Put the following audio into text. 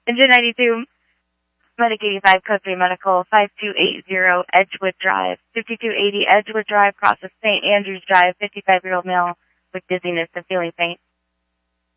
Engine 92, Medic 85, Code 3 Medical, 5280 Edgewood Drive, 5280 Edgewood Drive, process St. Andrews Drive, 55-year-old male with dizziness and feeling faint.